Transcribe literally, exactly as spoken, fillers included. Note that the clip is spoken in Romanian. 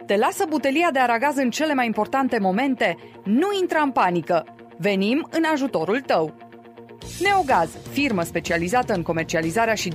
Te lasă butelia de aragaz în cele mai importante momente? Nu intra în panică! Venim în ajutorul tău! Neogaz, firmă specializată în comercializarea și